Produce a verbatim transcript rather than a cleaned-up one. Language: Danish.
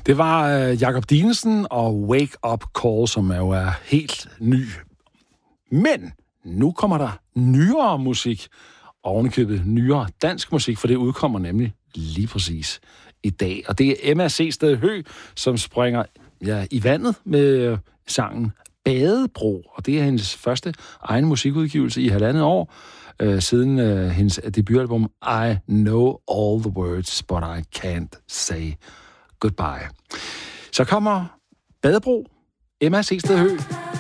Det var øh, Jakob Dinesen og Wake Up Call, som jo er helt ny. Men nu kommer der nyere musik, ovenikøbet nyere dansk musik, for det udkommer nemlig lige præcis i dag. Og det er Emma Seested Høgh, som springer ja, i vandet med sangen Badebro, og det er hendes første egen musikudgivelse i halvandet år, øh, siden øh, hendes debutalbum I Know All the Words, But I Can't Say Goodbye. Så kommer Badebro, Emma Seested Høgh.